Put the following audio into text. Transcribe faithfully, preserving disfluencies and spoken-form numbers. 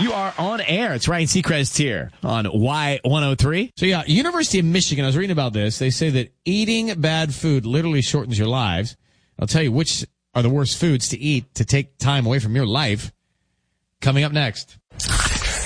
You are on air. It's Ryan Seacrest here on Y one oh three. So yeah, University of Michigan, I was reading about this. They say that eating bad food literally shortens your lives. I'll tell you which are the worst foods to eat to take time away from your life. Coming up next.